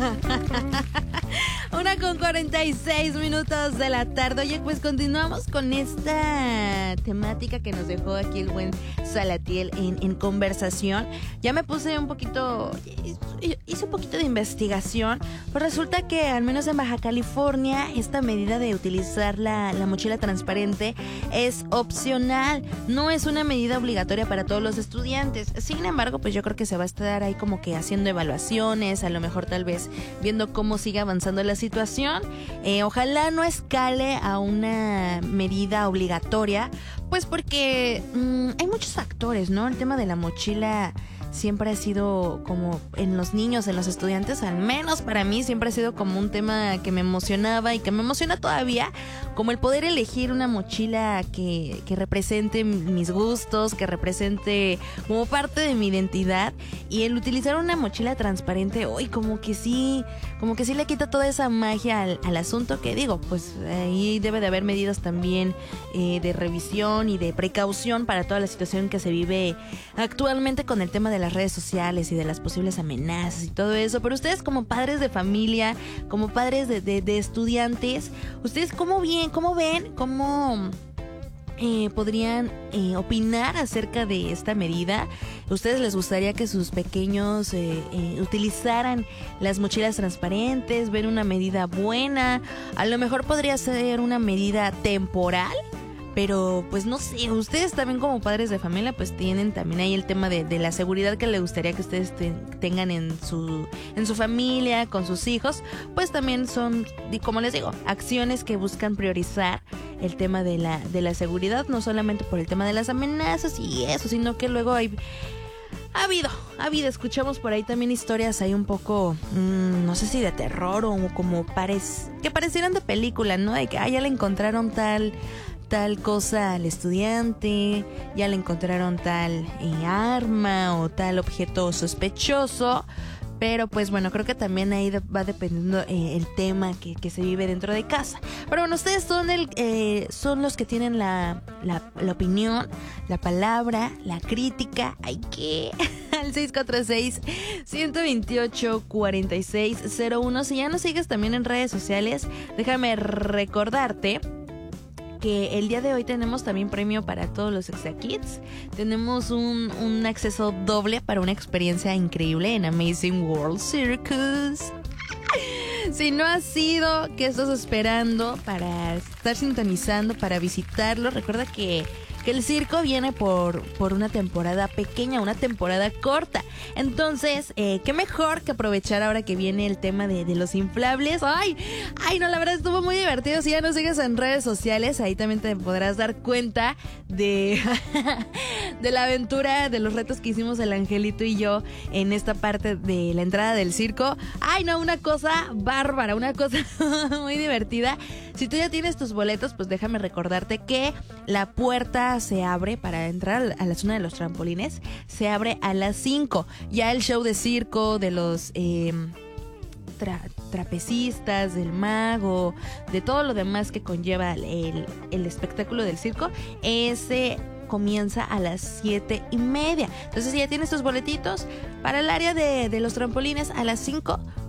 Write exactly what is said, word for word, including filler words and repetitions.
Una con cuarenta y seis minutos de la tarde. Oye, pues continuamos con esta temática que nos dejó aquí el buen Salatiel en, en conversación. Ya me puse un poquito, hice un poquito de investigación. Pues resulta que al menos en Baja California esta medida de utilizar la, la mochila transparente es opcional. No es una medida obligatoria para todos los estudiantes. Sin embargo, pues yo creo que se va a estar ahí como que haciendo evaluaciones, a lo mejor tal vez viendo cómo sigue avanzando la situación. Eh, ojalá no escale a una medida obligatoria, pues porque mmm, hay muchos factores, ¿no? El tema de la mochila siempre ha sido como en los niños, en los estudiantes, al menos para mí siempre ha sido como un tema que me emocionaba y que me emociona todavía, como el poder elegir una mochila que, que represente mis gustos, que represente como parte de mi identidad, y el utilizar una mochila transparente, hoy como que sí, como que sí le quita toda esa magia al, al asunto, que digo, pues ahí debe de haber medidas también eh, de revisión y de precaución para toda la situación que se vive actualmente con el tema de las redes sociales y de las posibles amenazas y todo eso. Pero ustedes como padres de familia, como padres de, de, de estudiantes, ¿ustedes cómo ven, cómo ven, cómo eh, podrían eh, opinar acerca de esta medida? ¿Ustedes les gustaría que sus pequeños eh, eh, utilizaran las mochilas transparentes? ¿Ven una medida buena? A lo mejor podría ser una medida temporal, pero pues no sé, ustedes también como padres de familia pues tienen también ahí el tema de, de la seguridad que les gustaría que ustedes te, tengan en su, en su familia, con sus hijos. Pues también son, como les digo, acciones que buscan priorizar el tema de la, de la seguridad, no solamente por el tema de las amenazas y eso, sino que luego hay... Ha habido, ha habido, escuchamos por ahí también historias ahí un poco, mmm, no sé si de terror o como parec- que parecieran de película, ¿no? De que ah, ya le encontraron tal... tal cosa al estudiante, ya le encontraron tal eh, arma o tal objeto sospechoso. Pero pues bueno, creo que también ahí de, va dependiendo eh, el tema que, que se vive dentro de casa. Pero bueno, ustedes son, el, eh, son los que tienen la, la, la opinión, la palabra, la crítica. Hay que... al seis cuatro seis, uno dos ocho, cuatro seis cero uno. Si ya nos sigues también en redes sociales, déjame recordarte que el día de hoy tenemos también premio para todos los Extra Kids. Tenemos un, un acceso doble para una experiencia increíble en Amazing World Circus. Si no has sido, ¿qué estás esperando para estar sintonizando, para visitarlo? Recuerda que, que el circo viene por, por una temporada pequeña, una temporada corta. Entonces, eh, qué mejor que aprovechar ahora que viene el tema de, de los inflables. ¡Ay! ¡Ay, no! La verdad estuvo muy divertido. Si ya nos sigues en redes sociales, ahí también te podrás dar cuenta de, de la aventura, de los retos que hicimos el Angelito y yo en esta parte de la entrada del circo. ¡Ay, no! Una cosa bárbara, una cosa muy divertida. Si tú ya tienes tus boletos, pues déjame recordarte que la puerta se abre para entrar a la zona de los trampolines. Se abre a las cinco. Ya el show de circo, de los eh, tra- trapecistas, del mago, de todo lo demás que conlleva el, el espectáculo del circo, ese comienza a las siete y media. Entonces, si ya tienes tus boletitos para el área de, de los trampolines a las cinco,